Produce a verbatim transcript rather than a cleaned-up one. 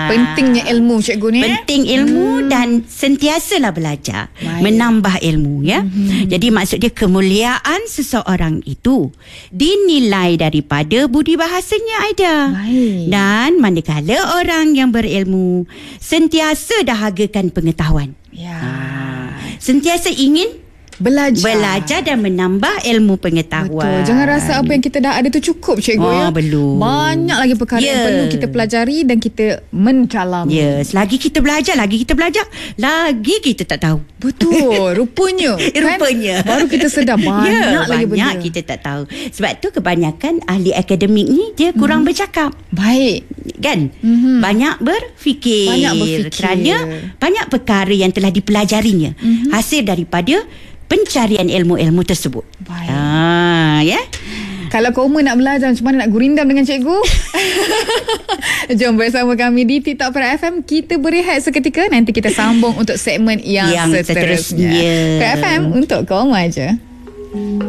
Pentingnya ilmu, cikgu ni. Penting ilmu hmm. dan sentiasalah belajar. Baik. Menambah ilmu, ya. Hmm. Jadi maksudnya kemuliaan seseorang itu dinilai daripada budi bahasanya, Aida. Baik. Dan manakala orang yang berilmu sentiasa dahagakan pengetahuan. Ya. Ha. Sentiasa ingin Belajar. Belajar dan menambah ilmu pengetahuan. Betul. Jangan rasa apa yang kita dah ada tu cukup, cikgu. Oh, ya. Belum. Banyak lagi perkara yeah. yang perlu kita pelajari dan kita mendalami. Ya, yeah. selagi kita belajar, lagi kita belajar, lagi kita tak tahu. Betul. Rupanya. Rupanya. Kan? Baru kita sedar banyak yeah, lagi benda. Banyak kita tak tahu. Sebab tu kebanyakan ahli akademik ni dia kurang hmm. bercakap. Baik. Kan? Hmm. Banyak berfikir. Banyak berfikir. Kerana banyak perkara yang telah dipelajarinya. Hmm. Hasil daripada pencarian ilmu-ilmu tersebut. Baik. Ah, ya. Kalau koma nak belajar, macam mana nak gurindam dengan cikgu? Jom bersama kami di TikTok Perak F M. Kita berehat seketika. Nanti kita sambung untuk segmen yang, yang seterusnya. seterusnya. Perak F M untuk koma je.